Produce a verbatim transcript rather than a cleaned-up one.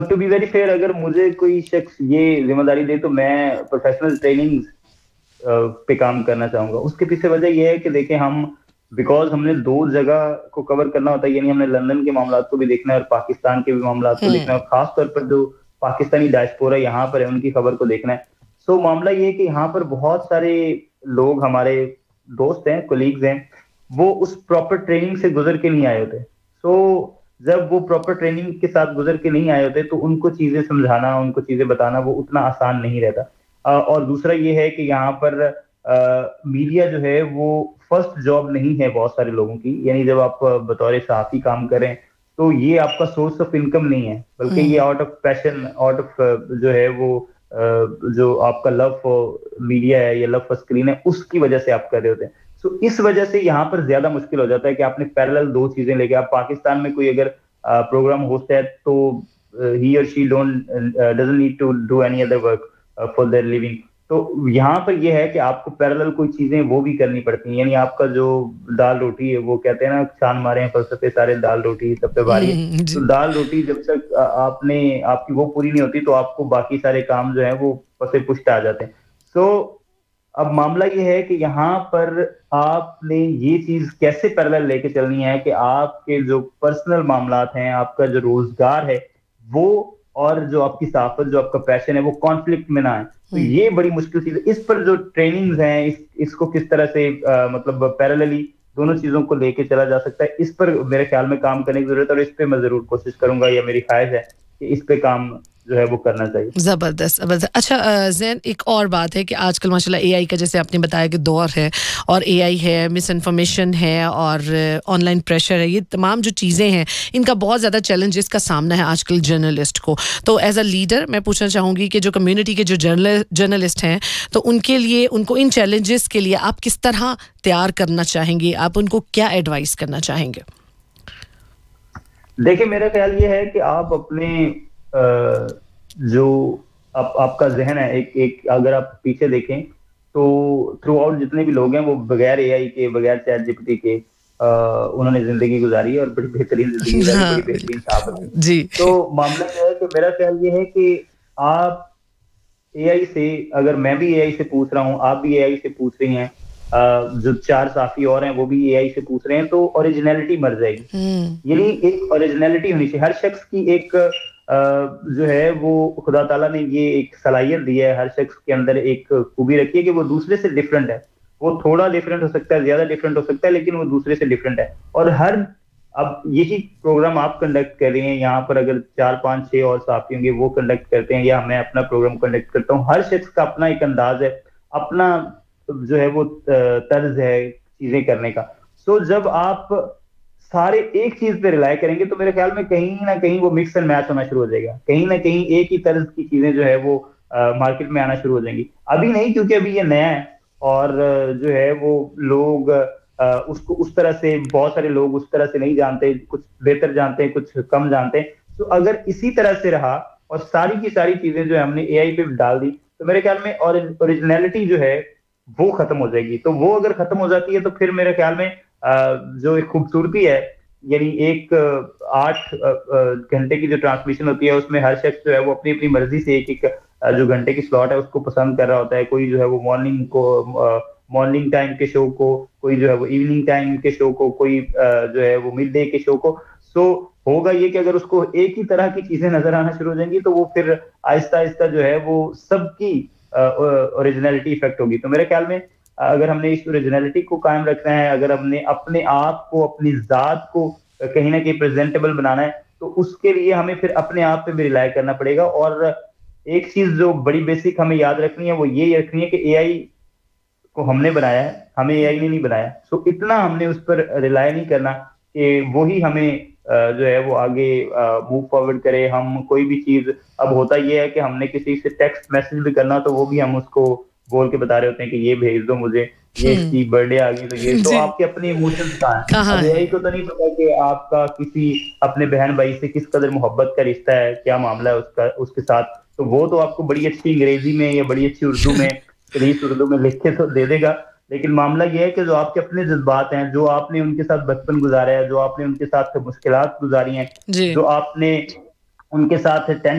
To be very fair, अगर मुझे कोई शख्स ये जिम्मेदारी दे तो मैं प्रोफेशनल ट्रेनिंग पे काम करना चाहूंगा। उसके पीछे वजह यह है कि देखें, हम बिकॉज हमने दो जगह को कवर करना होता है, यानी हमने लंदन के मामला को भी देखना है और पाकिस्तान के भी मामला को देखना है, और खास तौर पर जो पाकिस्तानी डायस्पोरा यहाँ पर है उनकी खबर को देखना है। सो so, मामला ये है कि यहाँ पर बहुत सारे लोग हमारे दोस्त हैं, कोलीग्स हैं, वो उस प्रॉपर ट्रेनिंग से गुजर के नहीं आए होते। सो so, जब वो प्रॉपर ट्रेनिंग के साथ गुजर के नहीं आए होते तो उनको चीजें समझाना, उनको चीजें बताना वो उतना आसान नहीं रहता। अ, और दूसरा ये है कि यहाँ पर मीडिया जो है वो फर्स्ट जॉब नहीं है बहुत सारे लोगों की, यानी जब आप बतौर सहाफी काम करें तो ये आपका सोर्स ऑफ इनकम नहीं है, बल्कि ये out of passion, out of जो है वो अ, जो आपका लव फॉर मीडिया है या लव फॉर स्क्रीन है, उसकी वजह से आप कर रहे होते हैं। सो so, इस वजह से यहाँ पर ज्यादा मुश्किल हो जाता है कि आपने पैरेलल दो चीजें लेके, आप पाकिस्तान में कोई अगर प्रोग्राम होस्ट है तो ही और she don't doesn't need to do any other work for their living. तो यहाँ पर यह है कि आपको पैरेलल कोई चीजें वो भी करनी पड़ती हैं, यानी आपका जो दाल रोटी है, वो कहते हैं ना, छान मारे हैं फलसफे सारे, दाल रोटी सब पे भारी है। तो दाल रोटी जब तक आपने आपकी वो पूरी नहीं होती तो आपको बाकी सारे काम जो है वो पसे पुष्ट आ जाते हैं। सो so, अब मामला ये है कि यहाँ पर आपने ये चीज कैसे पैरेलल लेके चलनी है कि आपके जो पर्सनल मामलात हैं, आपका जो रोजगार है वो, और जो आपकी साफत, जो आपका पैशन है, वो कॉन्फ्लिक्ट में ना आए। तो ये बड़ी मुश्किल चीज है। इस पर जो ट्रेनिंग्स हैं, इस, इसको किस तरह से आ, मतलब पैरेलली दोनों चीजों को लेके चला जा सकता है, इस पर मेरे ख्याल में काम करने की जरूरत है, और इस पे मैं जरूर कोशिश करूंगा, या मेरी ख्वाहिश है कि इस पे काम जो है वो करना चाहिए। जबरदस्त जबरदस्त। अच्छा जैन, एक और बात है कि आजकल माशाल्लाह एआई का, जैसे आपने बताया कि दौर है, और एआई है, मिस इन्फॉर्मेशन है, और ऑनलाइन प्रेशर है, ये तमाम जो चीज़ें हैं इनका बहुत ज़्यादा चैलेंजेस का सामना है आजकल जर्नलिस्ट को। तो एज अ लीडर मैं पूछना चाहूँगी कि जो कम्युनिटी के जो जर्नलिस्ट हैं, तो उनके लिए, उनको इन चैलेंजेस के लिए आप किस तरह तैयार करना चाहेंगे, आप उनको क्या एडवाइस करना चाहेंगे? देखिए, मेरा ख्याल ये है कि आप अपने जो आप, आपका जहन है, एक एक अगर आप पीछे देखें तो थ्रू आउट जितने भी लोग हैं वो बगैर एआई के, बगैर चैट जीपीटी के आ, उन्होंने जिंदगी गुजारी और बड़ी बेहतरीन जिंदगी गुजारी, बड़ी बेहतरीन साहब जी। तो मामला क्या है कि मेरा ख्याल ये है कि आप एआई से, अगर मैं भी एआई से पूछ रहा हूँ, आप भी एआई से पूछ रही हैं, जो चार साफी और हैं वो भी एआई से पूछ रहे हैं, तो ओरिजिनलिटी मर जाएगी। यानी एक ओरिजिनलिटी होनी चाहिए हर शख्स की। एक जो है वो खुदा ताला ने ये एक सलाहियत दी है, हर शख्स के अंदर एक खूबी रखी है कि वो दूसरे से डिफरेंट है। वो थोड़ा डिफरेंट हो सकता है, ज्यादा डिफरेंट हो सकता है, लेकिन वो दूसरे से डिफरेंट है। और हर, अब यही प्रोग्राम आप कंडक्ट कर रही हैं, यहाँ पर अगर चार पांच छह और साथी होंगे वो कंडक्ट करते हैं, या मैं अपना प्रोग्राम कंडक्ट करता हूँ, हर शख्स का अपना एक अंदाज है, अपना जो है वो तर्ज है चीजें करने का। सो जब आप सारे एक चीज पे रिलाय करेंगे तो मेरे ख्याल में कहीं ना कहीं वो मिक्स एंड मैच होना शुरू हो जाएगा, कहीं ना कहीं एक ही तर्ज की चीजें जो है वो मार्केट में आना शुरू हो जाएंगी। अभी नहीं, क्योंकि अभी ये नया है, और जो है वो लोग Uh, उसको उस तरह से, बहुत सारे लोग उस तरह से नहीं जानते, कुछ बेहतर जानते हैं, कुछ कम जानते हैं। तो अगर इसी तरह से रहा और सारी की सारी चीजें जो है हमने एआई पे डाल दी, तो मेरे ख्याल में और ओरिजिनलिटी जो है वो खत्म हो जाएगी। तो वो अगर खत्म हो जाती है तो फिर मेरे ख्याल में जो एक खूबसूरती है, यानी एक आठ घंटे की जो ट्रांसमिशन होती है उसमें हर शख्स जो है वो अपनी अपनी मर्जी से एक एक जो घंटे की स्लॉट है उसको पसंद कर रहा होता है। कोई जो है वो मॉर्निंग को, मॉर्निंग टाइम के शो को, कोई जो है वो इवनिंग टाइम के शो को, कोई जो है वो मिड डे के शो को। सो होगा ये कि अगर उसको एक ही तरह की चीजें नजर आना शुरू हो जाएंगी तो वो फिर आहिस्ता आहिस्ता जो है वो सबकी ओरिजिनलिटी इफेक्ट होगी। तो मेरे ख्याल में अगर हमने इस ओरिजिनलिटी को कायम रखना है, अगर हमने अपने आप को, अपनी जात को कहीं ना कहीं प्रेजेंटेबल बनाना है, तो उसके लिए हमें फिर अपने आप पे भी रिलाय करना पड़ेगा। और एक चीज जो बड़ी बेसिक हमें याद रखनी है वो ये रखनी है कि एआई को हमने बनाया है, हमें एआई ने नहीं बनाया। सो इतना हमने उस पर रिलाय नहीं करना कि वो ही हमें जो है वो आगे मूव फॉरवर्ड करे। हम कोई भी चीज, अब होता ये है कि हमने किसी से टेक्स्ट मैसेज भी करना तो वो भी हम उसको बोल के बता रहे होते हैं कि ये भेज दो मुझे, ये इसकी बर्थडे आ गई तो ये, तो आपके अपने इमोशंस कहाँ हैं? अब एआई को तो नहीं पता कि आपका किसी अपने बहन भाई से किस कदर मोहब्बत का रिश्ता है, क्या मामला है उसका उसके साथ। तो वो तो आपको बड़ी अच्छी अंग्रेजी में या बड़ी अच्छी उर्दू में, रीस उर्दू में लिख के तो दे देगा, लेकिन मामला ये है कि जो आपके अपने जज्बात हैं, जो आपने उनके साथ बचपन गुजारा है, जो आपने उनके साथ मुश्किलात गुजारी हैं, जो आपने उनके साथ टेंट